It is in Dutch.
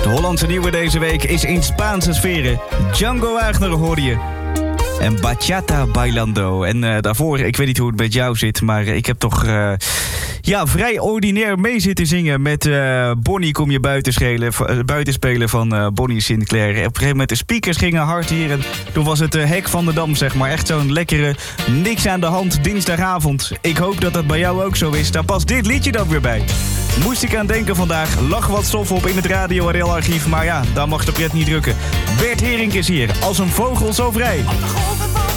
De Hollandse nieuwe deze week is in Spaanse sferen. Django Wagner hoorde je. En Bachata Bailando. En daarvoor, ik weet niet hoe het met jou zit, maar ik heb toch vrij ordinair mee zitten zingen met Bonnie kom je buitenspelen van Bonnie Sinclair. Op een gegeven moment de speakers gingen hard hier en toen was het hek van de dam, zeg maar. Echt zo'n lekkere, niks aan de hand dinsdagavond. Ik hoop dat dat bij jou ook zo is. Daar past dit liedje dan weer bij. Moest ik aan denken vandaag. Lag wat stof op in het Radio RL archief, maar ja, daar mag de pret niet drukken. Bert Herink is hier, als een vogel zo vrij. Op de grond